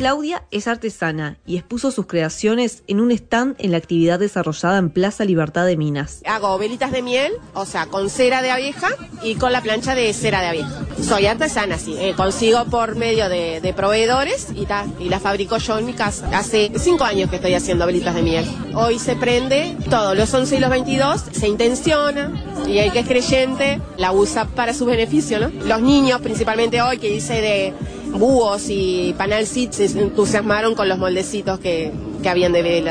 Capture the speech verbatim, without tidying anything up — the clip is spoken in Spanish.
Claudia es artesana y expuso sus creaciones en un stand en la actividad desarrollada en Plaza Libertad de Minas. Hago velitas de miel, o sea, con cera de abeja y con la plancha de cera de abeja. Soy artesana, sí. Eh, consigo por medio de, de proveedores y, ta, y las fabrico yo en mi casa. Hace cinco años que estoy haciendo velitas de miel. Hoy se prende todo, los once y los veintidós, se intenciona y el que es creyente la usa para su beneficio, ¿no? Los niños, principalmente hoy, que hice de búhos y panal sit, se entusiasmaron con los moldecitos que, que habían de vela.